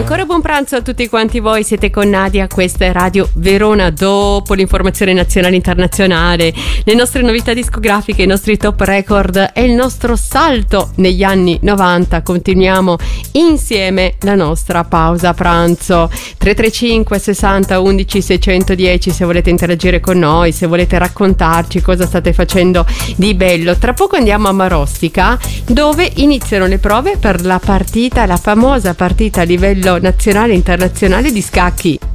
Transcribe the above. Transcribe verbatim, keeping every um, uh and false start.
Ancora buon pranzo a tutti quanti voi, siete con Nadia, questa è Radio Verona. Dopo l'informazione nazionale e internazionale, le nostre novità discografiche, i nostri top record e il nostro salto negli anni novanta, continuiamo insieme la nostra pausa pranzo. Tre tre cinque sessanta undici seicentodieci se volete interagire con noi, se volete raccontarci cosa state facendo di bello. Tra poco andiamo a Marostica, dove iniziano le prove per la partita, la famosa partita a livello nazionale e internazionale di scacchi.